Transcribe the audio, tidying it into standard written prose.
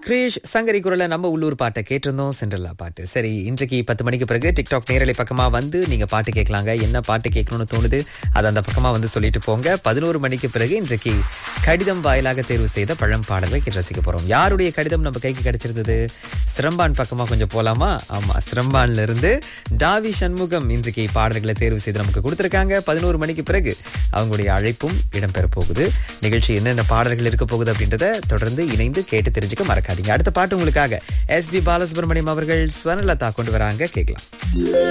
கிரீஷ் சங்கரி குரல நம்ம உள்ளூர் பாட்டை கேட்டிருந்தோம். சென்ட்ரல்லா பாட்டு. சரி, இன்றைக்கு 10 மணிக்கு பிறகு டிக்டாக் நேரலை பக்கமா வந்து நீங்க பாட்டு கேட்கலாங்க. என்ன பாட்டு கேட்கணும்னு தோணுது அது அந்த பக்கமா வந்து சொல்லிட்டு போங்க. 11 மணிக்கு பிறகு இன்றைக்கு கடிதம் வாயிலாக தேர்வு செய்த பழம் பாடல்களை கேட்டு ரசிக்க போறோம். யாருடைய கடிதம் நம்ம கைக்கு கிடைச்சிருந்தது? சிரம்பான் பக்கமா கொஞ்சம் போலாமா? ஆமா, சிரம்பான்ல இருந்து டாவி சண்முகம் இன்றைக்கு பாடல்களை தேர்வு செய்து நமக்கு கொடுத்திருக்காங்க. 11 மணிக்கு பிறகு அவங்களுடைய அழைப்பும் இடம்பெற போகுது. நிகழ்ச்சி என்னென்ன பாடல்கள் இருக்க போகுது அப்படின்றத தொடர்ந்து இணைந்து கேட்டு தெரிஞ்சுக்க மறக்காதீங்க. அடுத்த பாட்டு உங்களுக்காக எஸ்பி பாலசுப்ரமணியம் அவர்கள் ஸ்வர்ணலதா கொண்டு வராங்க, கேட்கலாம்.